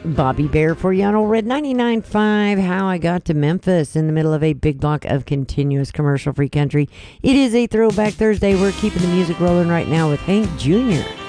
Bobby Bear for you on Old Red 99.5. How I Got to Memphis in the middle of a big block of continuous commercial-free country. It is a Throwback Thursday. We're keeping the music rolling right now with Hank Jr.